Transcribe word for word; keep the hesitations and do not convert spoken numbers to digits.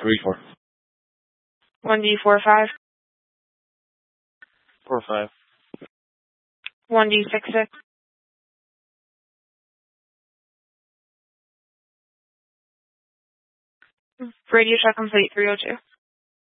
three four. one D four five. Four five. one D six six. Radio check complete three oh two.